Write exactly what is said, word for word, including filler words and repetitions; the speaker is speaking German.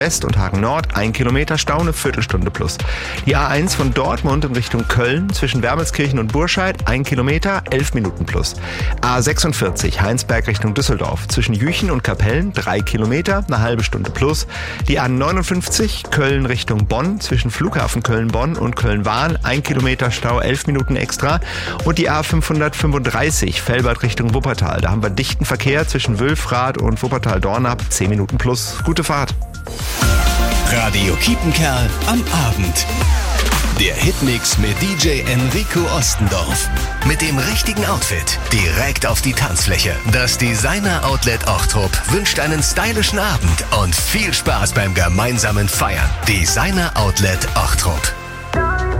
West und Hagen Nord, ein Kilometer Stau, eine Viertelstunde plus. Die A eins von Dortmund in Richtung Köln zwischen Wermelskirchen und Burscheid, ein Kilometer, elf Minuten plus. A sechsundvierzig Heinsberg Richtung Düsseldorf zwischen Jüchen und Kapellen, drei Kilometer, eine halbe Stunde plus. Die A neunundfünfzig Köln Richtung Bonn zwischen Flughafen Köln-Bonn und Köln-Wahn, ein Kilometer Stau, elf Minuten extra. Und die A fünfhundertfünfunddreißig Velbert Richtung Wuppertal. Da haben wir dichten Verkehr zwischen Wülfrath und Wuppertal-Dornap, zehn Minuten plus. Gute Fahrt. Radio Kiepenkerl am Abend. Der Hitmix mit D J Enrico Ostendorf. Mit dem richtigen Outfit direkt auf die Tanzfläche. Das Designer Outlet Ochtrup wünscht einen stylischen Abend und viel Spaß beim gemeinsamen Feiern. Designer Outlet Ochtrup.